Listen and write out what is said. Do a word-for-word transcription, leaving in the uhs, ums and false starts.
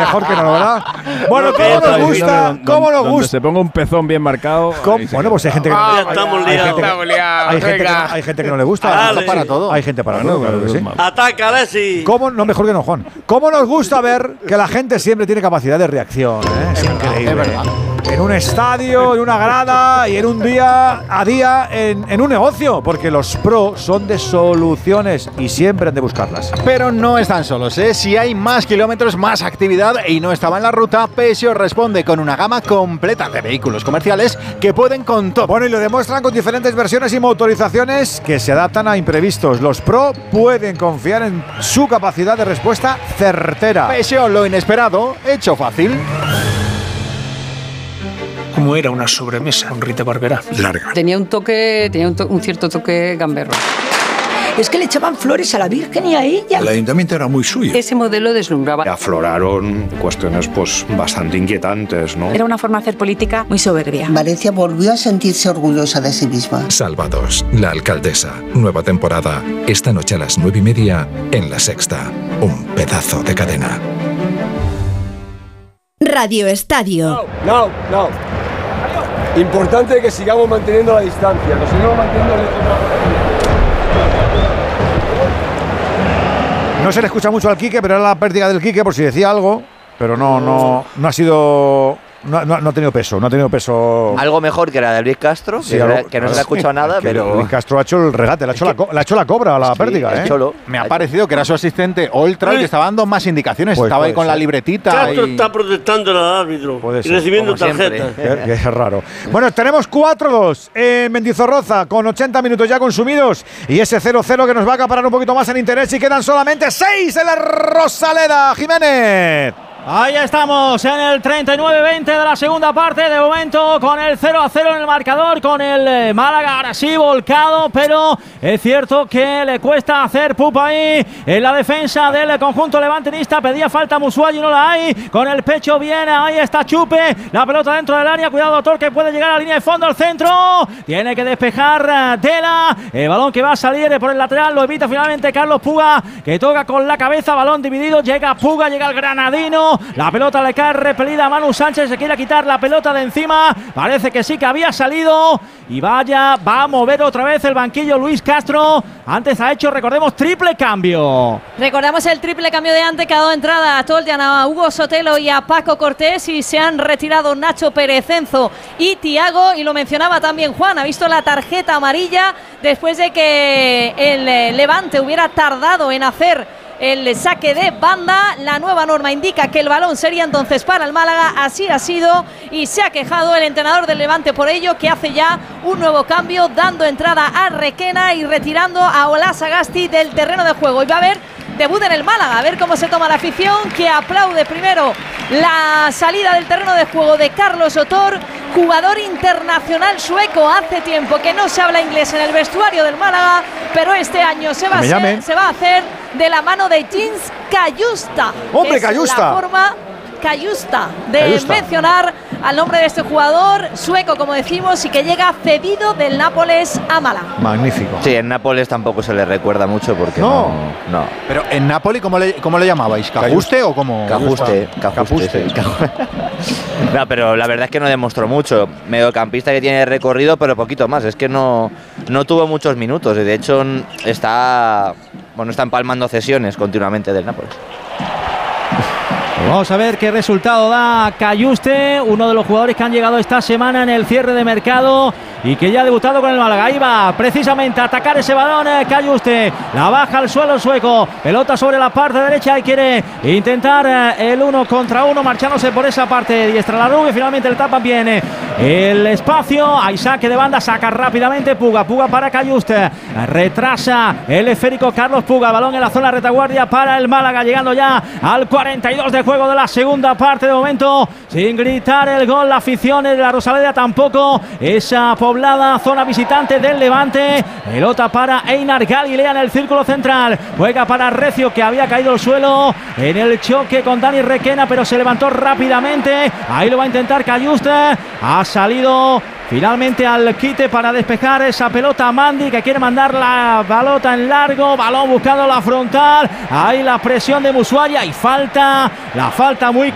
mejor que no, ¿verdad? Bueno, ¿cómo nos gusta? ¿Cómo nos gusta? Se ponga un pezón bien marcado. Bueno, pues hay gente que no ah, ya estamos liados. Hay gente que, hay gente que no le gusta. Dale. Para todo. Hay gente para todo, claro que sí. Ataca, Alessi. ¿Cómo? No, mejor que no, Juan. ¿Cómo nos gusta ver que la gente siempre tiene capacidad de reacción? ¿eh? Es increíble. Es verdad. En un estadio, en una grada y en un día a día en, en un negocio, porque los pro son de soluciones y siempre han de buscarlas. Pero no están solos, ¿eh? Si hay más kilómetros, más actividad y no estaba en la ruta, Peugeot responde con una gama completa de vehículos comerciales que pueden con todo. Bueno, y lo demuestran con diferentes versiones y motorizaciones que se adaptan a imprevistos. Los pro pueden confiar en su capacidad de respuesta certera. Peugeot, lo inesperado, hecho fácil. Como era una sobremesa con Rita Barberá. Larga. Tenía un toque, tenía un, to- un cierto toque gamberro. Es que le echaban flores a la Virgen y a ella. El ayuntamiento era muy suyo. Ese modelo deslumbraba. Afloraron cuestiones pues bastante inquietantes, ¿no? Era una forma de hacer política muy soberbia. Valencia volvió a sentirse orgullosa de sí misma. Salvados, la alcaldesa. Nueva temporada. Esta noche a las nueve y media en La Sexta. Un pedazo de cadena. Radio Estadio. No, no, no. Importante que sigamos manteniendo la distancia. Nos sigamos manteniendo el... No se le escucha mucho al Quique, pero era la pérdida del Quique por si decía algo. Pero no, no, no ha sido... No, no, no ha tenido peso, no ha tenido peso. Algo mejor que la de Luis Castro, sí, que, algo, que no se le ha escuchado nada, pero. Luis Castro ha hecho el regate, le ha hecho, la, co- le ha, hecho la cobra a la sí, pérdida, ¿eh? Cholo. Me ha parecido que era su asistente Oltra el que estaba dando más indicaciones. Pues estaba ahí con ser. la libretita. Castro y... está protestando al árbitro puede y ser, recibiendo tarjetas. Que, que es raro. Bueno, tenemos cuatro dos en Mendizorroza con ochenta minutos ya consumidos y ese cero cero que nos va a acaparar un poquito más en interés y quedan solamente seis en la Rosaleda. Jiménez. Ahí estamos en el treinta y nueve veinte de la segunda parte, de momento con el cero a cero en el marcador, con el eh, Málaga ahora sí volcado, pero es cierto que le cuesta hacer pupa ahí en la defensa del conjunto levantinista. Pedía falta Musuay y no la hay, con el pecho viene, ahí está Chupe, la pelota dentro del área, cuidado autor que puede llegar a la línea de fondo al centro, tiene que despejar Tela, el balón que va a salir por el lateral, lo evita finalmente Carlos Puga, que toca con la cabeza, balón dividido, llega Puga, llega el granadino. La pelota le cae repelida a Manu Sánchez, se quiere quitar la pelota de encima, parece que sí que había salido y vaya, va a mover otra vez el banquillo Luis Castro. Antes ha hecho, recordemos, triple cambio. Recordamos el triple cambio de antes que ha dado entrada a Toljan, a Hugo Sotelo y a Paco Cortés, y se han retirado Nacho Pérez, Enzo y Tiago, y lo mencionaba también Juan, ha visto la tarjeta amarilla después de que el Levante hubiera tardado en hacer el saque de banda. La nueva norma indica que el balón sería entonces para el Málaga, así ha sido y se ha quejado el entrenador del Levante por ello, que hace ya un nuevo cambio dando entrada a Requena y retirando a Ola Sagasti del terreno de juego. Y va a haber debut en el Málaga, a ver cómo se toma la afición, que aplaude primero la salida del terreno de juego de Carlos Otor, jugador internacional sueco. Hace tiempo que no se habla inglés en el vestuario del Málaga, pero este año se va, a, ser, se va a hacer de la mano de Jens Cayusta. ¡Hombre, Cayusta! La forma Cayusta de Cayusta. mencionar al nombre de este jugador sueco, como decimos, y que llega cedido del Nápoles a Málaga. Magnífico. Sí, en Nápoles tampoco se le recuerda mucho porque no. No. no. Pero en Nápoli, ¿cómo le, cómo le llamabais? ¿Cajuste o cómo? Cajuste. Cajuste. No, pero la verdad es que no demostró mucho. Mediocampista que tiene recorrido, pero poquito más. Es que no, no tuvo muchos minutos y de hecho está, bueno, está empalmando cesiones continuamente del Nápoles. Vamos a ver qué resultado da Cayuste, uno de los jugadores que han llegado esta semana en el cierre de mercado y que ya ha debutado con el Málaga. Ahí va precisamente a atacar ese balón eh, Cayuste, la baja al suelo el sueco, pelota sobre la parte derecha y quiere intentar eh, el uno contra uno, marchándose por esa parte diestra la Rubio, finalmente le tapan bien eh, el espacio, hay saque de banda, saca rápidamente Puga, Puga para Cayuste, retrasa el esférico Carlos Puga, balón en la zona retaguardia para el Málaga, llegando ya al cuarenta y dos de juego de la segunda parte, de momento sin gritar el gol la afición de la Rosaleda, tampoco esa poblada zona visitante del Levante. Pelota para Einar Galilea en el círculo central, juega para Recio, que había caído al suelo en el choque con Dani Requena, pero se levantó rápidamente, ahí lo va a intentar Cayuste, ha salido finalmente al quite para despejar esa pelota a Mandi, que quiere mandar la pelota en largo, balón buscando la frontal, ahí la presión de Musuaya y falta, la falta muy